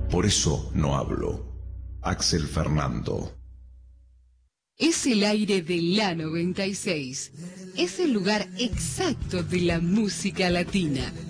Por eso no hablo. Axel Fernando. Es el aire de la 96. Es el lugar exacto de la música latina.